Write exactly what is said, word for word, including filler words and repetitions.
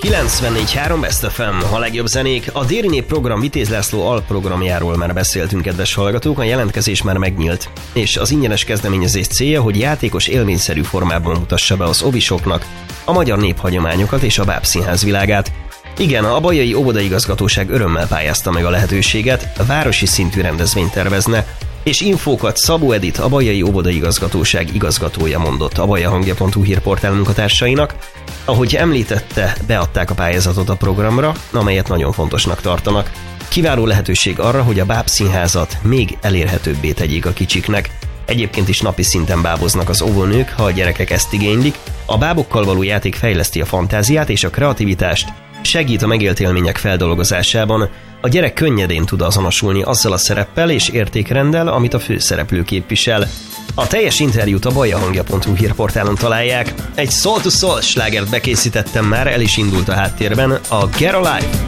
kilencvennégy három Best ef em, a legjobb zenék. A Déri Nép program Vitéz László alprogramjáról már beszéltünk, kedves hallgatók, a jelentkezés már megnyílt, és az ingyenes kezdeményezés célja, hogy játékos élményszerű formában mutassa be az ovisoknak a magyar néphagyományokat és a bábszínház világát. Igen, a Bajai Óvodaigazgatóság örömmel pályázta meg a lehetőséget, a városi szintű rendezvényt tervezne, és infókat Szabó Edit, a Bajai Óvodaigazgatóság igazgatója mondott a bajahangja pont hu hírportál munkatársainak. Ahogy említette, beadták a pályázatot a programra, amelyet nagyon fontosnak tartanak. Kiváló lehetőség arra, hogy a bábszínházat még elérhetőbbé tegyék a kicsiknek. Egyébként is napi szinten báboznak az óvónők, ha a gyerekek ezt igénylik. A bábokkal való játék fejleszti a fantáziát és a kreativitást, segít a megélt élmények feldolgozásában. A gyerek könnyedén tud azonosulni azzal a szereppel és értékrenddel, amit a főszereplő képvisel. A teljes interjút a bajahangja pont hu hírportálon találják. Egy Soul to Soul slágert bekészítettem már, el is indult a háttérben, a Get Alive.